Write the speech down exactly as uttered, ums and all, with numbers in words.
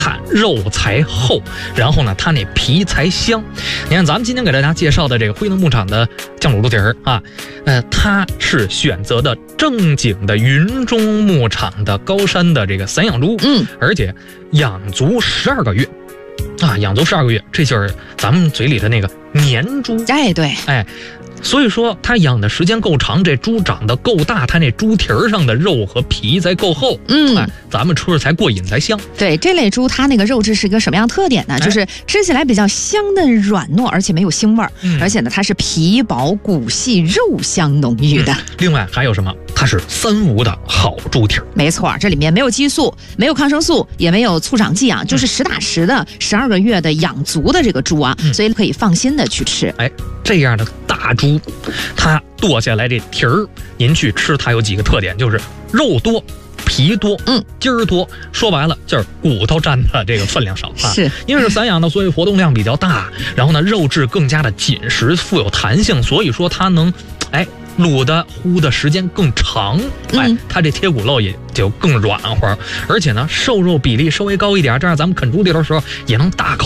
它肉才厚，然后呢，它那皮才香。你看，咱们今天给大家介绍的这个辉能牧场的酱卤猪蹄儿啊，呃，它是选择的正经的云中牧场的高山的这个散养猪， 嗯， 而且养足十二个月。啊，养足十二个月，这就是咱们嘴里的那个年猪。 哎，对， 哎，所以说它养的时间够长，这猪长得够大，它那猪蹄儿上的肉和皮才够厚， 嗯， 哎，咱们吃着才过瘾才香。 对，这类猪它那个肉质是一个什么样特点呢？就是吃起来比较香嫩软糯，而且没有腥味儿， 嗯、 而且呢，它是皮薄骨细，肉香浓郁的。嗯、 另外还有什么？它是三无的好猪蹄儿。 没错，这里面没有激素，没有抗生素，也没有促长剂啊，就是实打实的十二个月的养足的这个猪啊，嗯、所以可以放心的去吃。 哎，这样的大猪，它剁下来这蹄儿，您去吃它有几个特点，就是肉多。皮多， 嗯， 筋儿多，说白了就是骨头占的这个分量少啊。 是， 因为是散养的，所以活动量比较大，然后呢，肉质更加的紧实，富有弹性，所以说它能，哎，卤的烀的时间更长，哎， 嗯、 它这贴骨肉也就更软和，而且呢，瘦肉比例稍微高一点，这样咱们啃猪蹄的时候也能大口